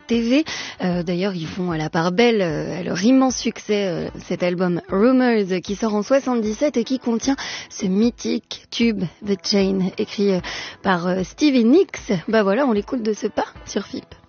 TV. D'ailleurs, ils font à la part belle à leur immense succès, cet album Rumors qui sort en 77 et qui contient ce mythique tube The Chain, écrit par Stevie Nicks. Bah voilà, on l'écoute de ce pas sur FIP.